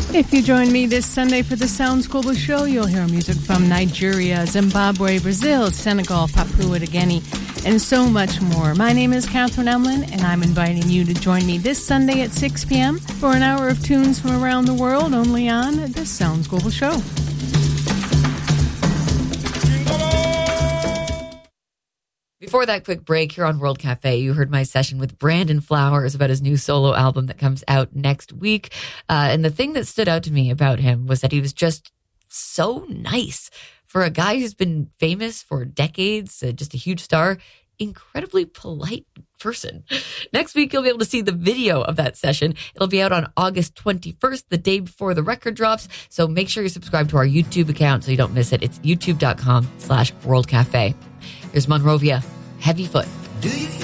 If you join me this Sunday for the Sounds Global Show, you'll hear music from Nigeria, Zimbabwe, Brazil, Senegal, Papua New Guinea, and so much more. My name is Catherine Emlin, and I'm inviting you to join me this Sunday at 6 p.m. for an hour of tunes from around the world, only on the Sounds Global Show. Before that quick break here on World Cafe, you heard my session with Brandon Flowers about his new solo album that comes out next week. And the thing that stood out to me about him was that he was just so nice. For a guy who's been famous for decades, just a huge star, incredibly polite person. Next week, you'll be able to see the video of that session. It'll be out on August 21st, the day before the record drops. So make sure you subscribe to our YouTube account so you don't miss it. It's youtube.com/worldcafe. Here's Monrovia, Heavy Foot.